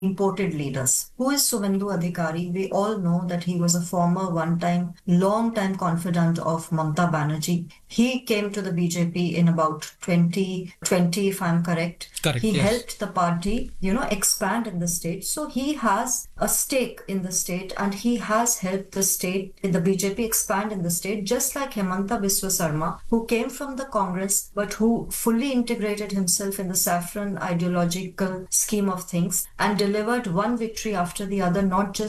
imported leaders. Who is Suvendu Adhikari? We all know that he was a former one-time, long-time confidant of Mamata Banerjee. He came to the BJP in about 2020, if I'm correct. Correct, He yes. helped the party, expand in the state. So he has a stake in the state and he has helped the state, the BJP expand in the state, just like Hemanta Biswa Sarma, who came from the Congress but who fully integrated himself in the saffron ideological scheme of things and delivered one victory after the other, not just